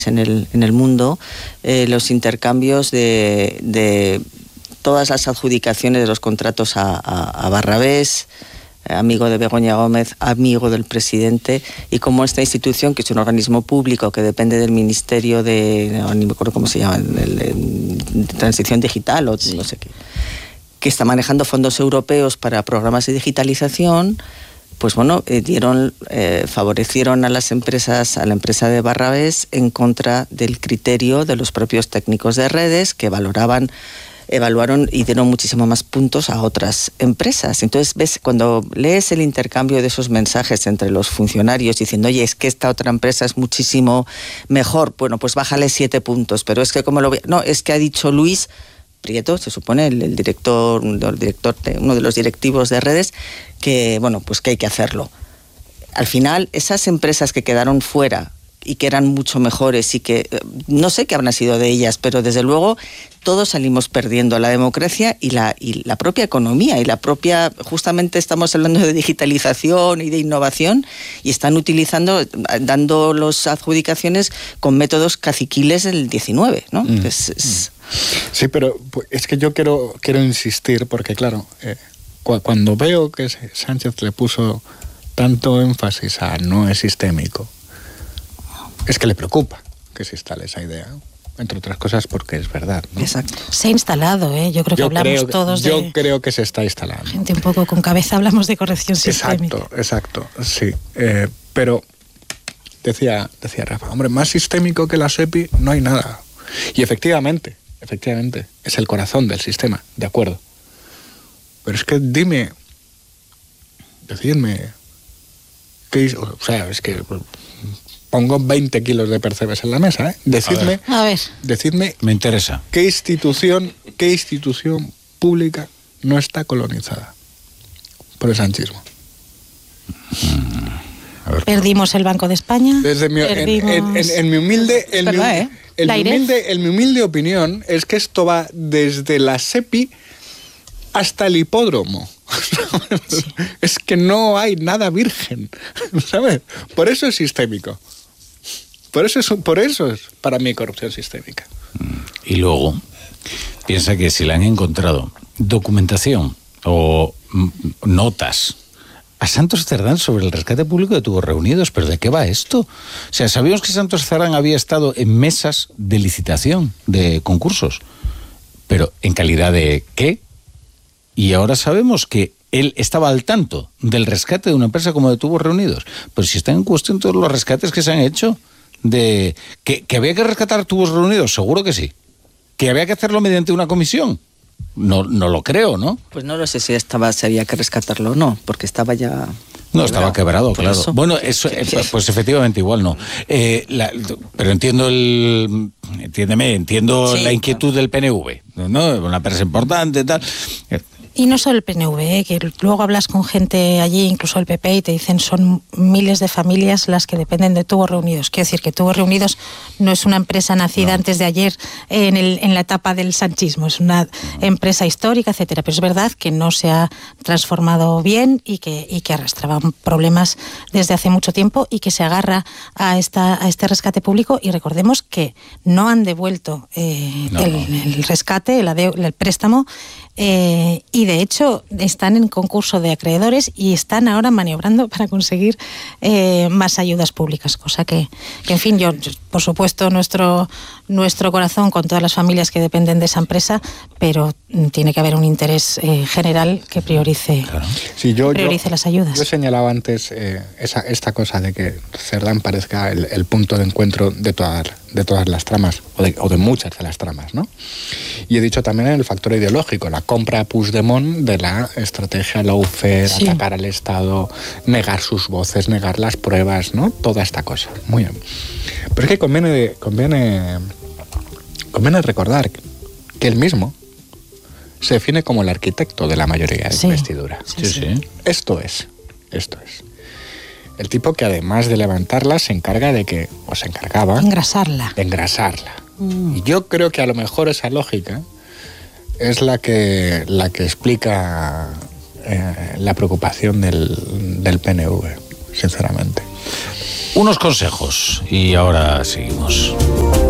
en el mundo, los intercambios de todas las adjudicaciones de los contratos a Barrabés, amigo de Begoña Gómez, amigo del presidente, y como esta institución, que es un organismo público que depende del Ministerio no me acuerdo cómo se llama, de Transición Digital o no sé qué, que está manejando fondos europeos para programas de digitalización, pues bueno, favorecieron a las empresas, a la empresa de Barrabés, en contra del criterio de los propios técnicos de redes, que evaluaron y dieron muchísimo más puntos a otras empresas. Entonces, ves, cuando lees el intercambio de esos mensajes entre los funcionarios diciendo, oye, es que esta otra empresa es muchísimo mejor, bueno, pues bájale 7 puntos, pero es que no, es que ha dicho Luis Prieto, se supone, el director, uno de los directivos de redes, que bueno, pues que hay que hacerlo. Al final, esas empresas que quedaron fuera y que eran mucho mejores y que no sé qué habrán sido de ellas, pero desde luego todos salimos perdiendo, la democracia y la propia economía y la propia, justamente estamos hablando de digitalización y de innovación, y están dando las adjudicaciones con métodos caciquiles del 19, ¿no? Sí, pero es que yo quiero insistir, porque claro, cuando veo que Sánchez le puso tanto énfasis a no es sistémico, es que le preocupa que se instale esa idea, entre otras cosas porque es verdad, ¿no? Exacto. Se ha instalado, yo creo que hablamos todos de... Yo creo que se está instalando. Gente un poco con cabeza, hablamos de corrección sistémica. Exacto, sí. Pero decía Rafa, hombre, más sistémico que la SEPI no hay nada. Y efectivamente, es el corazón del sistema, de acuerdo. Pero es que decidme, es que pongo 20 kilos de percebes en la mesa, Decidme, me interesa. ¿Qué institución pública no está colonizada por el sanchismo? Perdimos el Banco de España. En mi humilde opinión, es que esto va desde la SEPI hasta el hipódromo. Sí. Es que no hay nada virgen, ¿sabes? Por eso es sistémico. Por eso es para mí corrupción sistémica. Y luego, piensa que si le han encontrado documentación o notas a Santos Cerdán sobre el rescate público de Tubos Reunidos, ¿pero de qué va esto? O sea, sabíamos que Santos Cerdán había estado en mesas de licitación de concursos, pero ¿en calidad de qué? Y ahora sabemos que él estaba al tanto del rescate de una empresa como de Tubos Reunidos. Pero si están en cuestión todos los rescates que se han hecho, de que había que rescatar Tubos Reunidos, seguro que sí. Que había que hacerlo mediante una comisión, no lo creo, ¿no? Pues no lo sé si había que rescatarlo o no, porque estaba ya... No, estaba quebrado, claro. Eso. Bueno, eso, pues efectivamente igual no. Pero entiendo entiendo sí, la inquietud del PNV, ¿no? Una empresa importante, tal... Y no solo el PNV, que luego hablas con gente allí, incluso el PP, y te dicen son miles de familias las que dependen de Tubos Reunidos. Quiero decir que Tubos Reunidos no es una empresa nacida antes de ayer en la etapa del sanchismo, es una empresa histórica, etcétera. Pero es verdad que no se ha transformado bien y que arrastraba problemas desde hace mucho tiempo y que se agarra a este rescate público. Y recordemos que no han devuelto el rescate, el préstamo, y de hecho están en concurso de acreedores y están ahora maniobrando para conseguir más ayudas públicas, cosa que en fin, yo por supuesto nuestro corazón con todas las familias que dependen de esa empresa, pero tiene que haber un interés general que priorice, priorice las ayudas. Yo señalaba antes esta cosa de que Cerdán parezca el punto de encuentro de todas las tramas, o de muchas de las tramas, ¿no? Y he dicho también el factor ideológico, la compra Puigdemont de la estrategia lawfare, sí, atacar al Estado, negar sus voces, negar las pruebas, ¿no? Toda esta cosa. Muy bien. Pero es que conviene recordar que él mismo se define como el arquitecto de la mayoría de investidura. Sí. Esto es. El tipo que además de levantarla se encarga de que, o se encargaba... Engrasarla. Y yo creo que a lo mejor esa lógica es la que explica la preocupación del PNV, sinceramente. Unos consejos y ahora seguimos.